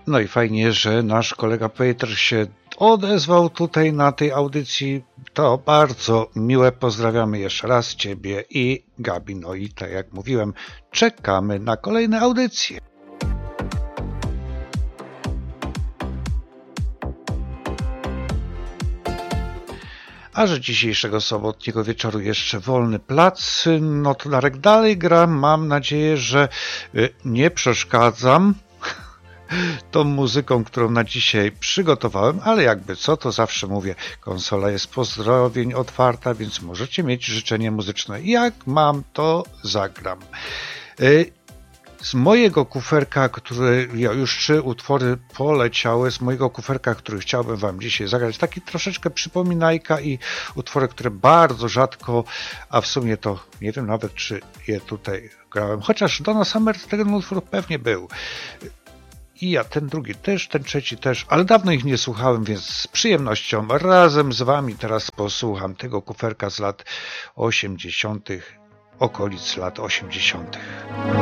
No i fajnie, że nasz kolega Peter się odezwał tutaj na tej audycji. To bardzo miłe. Pozdrawiamy jeszcze raz Ciebie i Gabi. No i tak jak mówiłem, czekamy na kolejne audycje. A że dzisiejszego sobotniego wieczoru jeszcze wolny plac, no to Darek dalej gra. Mam nadzieję, że nie przeszkadzam tą muzyką, którą na dzisiaj przygotowałem, ale jakby co, to zawsze mówię, konsola jest pozdrowień otwarta, więc możecie mieć życzenie muzyczne. Jak mam, to zagram. Z mojego kuferka, już 3 utwory poleciały, z mojego kuferka, który chciałbym wam dzisiaj zagrać, taki troszeczkę przypominajka i utwory, które bardzo rzadko, a w sumie to nie wiem nawet, czy je tutaj grałem, chociaż Donna Summer ten utwór pewnie był. I ja ten drugi też, ten trzeci też, ale dawno ich nie słuchałem, więc z przyjemnością razem z wami teraz posłucham tego kuferka z lat 80., okolic lat 80.